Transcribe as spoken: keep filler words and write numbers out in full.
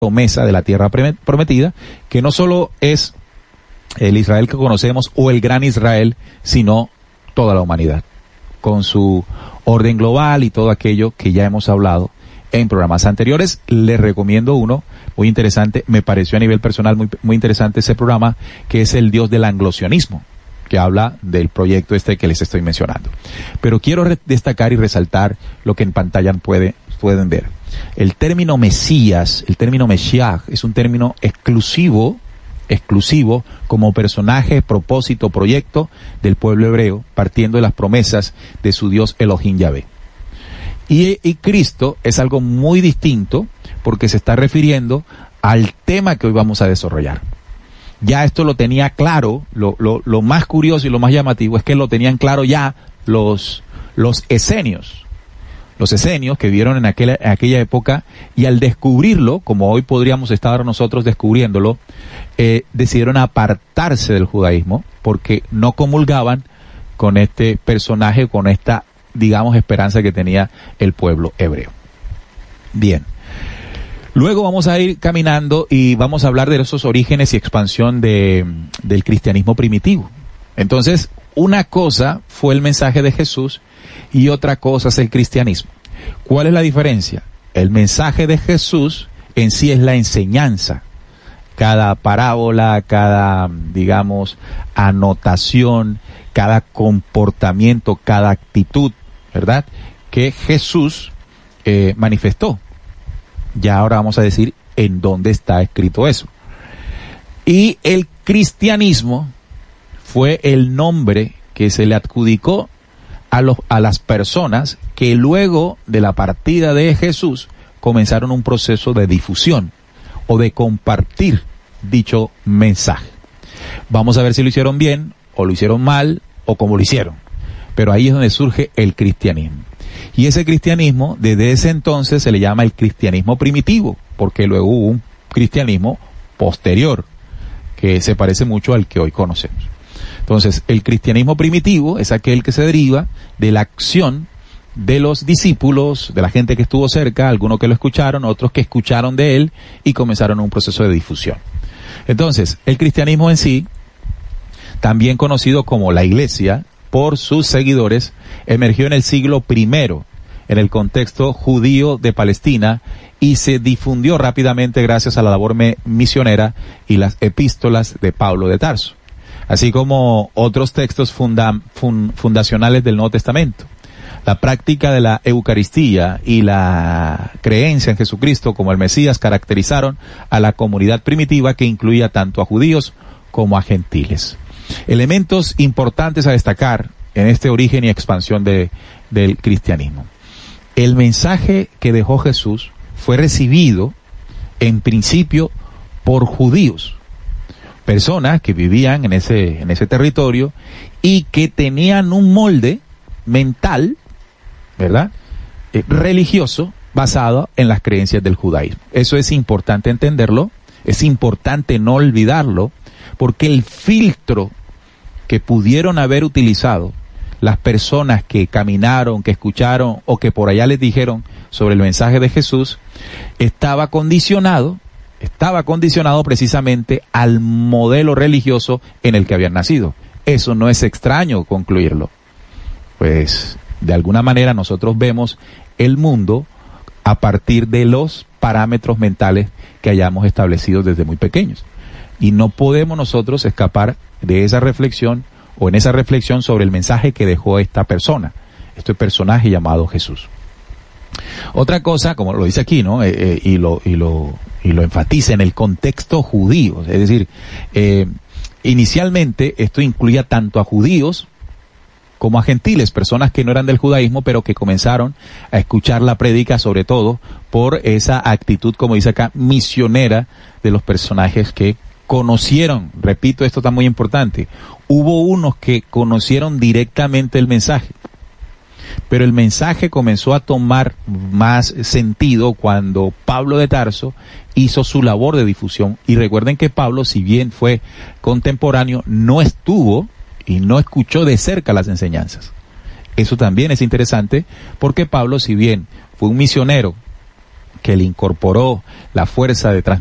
promesa de la tierra prometida, que no solo es el Israel que conocemos o el gran Israel, sino toda la humanidad, con su orden global y todo aquello que ya hemos hablado en programas anteriores. Les recomiendo uno muy interesante, me pareció a nivel personal muy, muy interesante ese programa, que es el Dios del anglosionismo, que habla del proyecto este que les estoy mencionando. Pero quiero re- destacar y resaltar lo que en pantalla puede, pueden ver. El término Mesías, el término Mesías, es un término exclusivo, exclusivo como personaje, propósito, proyecto del pueblo hebreo, partiendo de las promesas de su Dios Elohim Yahvé. Y, y Cristo es algo muy distinto, porque se está refiriendo al tema que hoy vamos a desarrollar. Ya esto lo tenía claro, lo, lo, lo más curioso y lo más llamativo es que lo tenían claro ya los, los esenios. Los esenios que vivieron en aquella, en aquella época, y al descubrirlo, como hoy podríamos estar nosotros descubriéndolo, eh, decidieron apartarse del judaísmo porque no comulgaban con este personaje, con esta, digamos, esperanza que tenía el pueblo hebreo. Bien. Luego vamos a ir caminando y vamos a hablar de esos orígenes y expansión de, del cristianismo primitivo. Entonces, una cosa fue el mensaje de Jesús y otra cosa es el cristianismo. ¿Cuál es la diferencia? El mensaje de Jesús en sí es la enseñanza. Cada parábola, cada, digamos, anotación, cada comportamiento, cada actitud, ¿verdad?, que Jesús eh, manifestó. Ya ahora vamos a decir en dónde está escrito eso. Y el cristianismo fue el nombre que se le adjudicó a, los, a las personas que luego de la partida de Jesús comenzaron un proceso de difusión o de compartir dicho mensaje. Vamos a ver si lo hicieron bien o lo hicieron mal o cómo lo hicieron. Pero ahí es donde surge el cristianismo. Y ese cristianismo, desde ese entonces se le llama el cristianismo primitivo, porque luego hubo un cristianismo posterior, que se parece mucho al que hoy conocemos. Entonces, el cristianismo primitivo es aquel que se deriva de la acción de los discípulos, de la gente que estuvo cerca, algunos que lo escucharon, otros que escucharon de él y comenzaron un proceso de difusión. Entonces, el cristianismo en sí, también conocido como la Iglesia, por sus seguidores, emergió en el siglo primero en el contexto judío de Palestina y se difundió rápidamente gracias a la labor me- misionera y las epístolas de Pablo de Tarso, así como otros textos funda- fun- fundacionales del Nuevo Testamento. La práctica de la Eucaristía y la creencia en Jesucristo como el Mesías caracterizaron a la comunidad primitiva, que incluía tanto a judíos como a gentiles. Elementos importantes a destacar en este origen y expansión de, del cristianismo. El mensaje que dejó Jesús fue recibido en principio por judíos, personas que vivían en ese, en ese territorio y que tenían un molde mental, ¿verdad?, eh, religioso basado en las creencias del judaísmo. Eso es importante entenderlo, es importante no olvidarlo, porque el filtro que pudieron haber utilizado las personas que caminaron, que escucharon o que por allá les dijeron sobre el mensaje de Jesús, estaba condicionado, estaba condicionado precisamente al modelo religioso en el que habían nacido. Eso no es extraño concluirlo. Pues, de alguna manera nosotros vemos el mundo a partir de los parámetros mentales que hayamos establecido desde muy pequeños. Y no podemos nosotros escapar de esa reflexión o en esa reflexión sobre el mensaje que dejó esta persona, este personaje llamado Jesús. Otra cosa, como lo dice aquí, ¿no? Eh, eh, y lo y lo y lo enfatiza en el contexto judío, es decir, eh, inicialmente esto incluía tanto a judíos como a gentiles, personas que no eran del judaísmo, pero que comenzaron a escuchar la prédica, sobre todo por esa actitud, como dice acá, misionera de los personajes que conocieron. Repito, esto está muy importante. Hubo unos que conocieron directamente el mensaje, pero el mensaje comenzó a tomar más sentido cuando Pablo de Tarso hizo su labor de difusión. Y recuerden que Pablo, si bien fue contemporáneo, no estuvo y no escuchó de cerca las enseñanzas. Eso también es interesante, porque Pablo, si bien fue un misionero que le incorporó la fuerza de transmisión